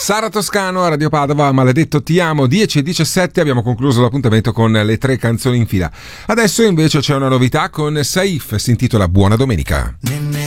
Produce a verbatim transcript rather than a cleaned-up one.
Sara Toscano a Radio Padova, Maledetto ti amo, dieci e diciassette, abbiamo concluso l'appuntamento con le tre canzoni in fila. Adesso invece c'è una novità con Saif, si intitola Buona Domenica.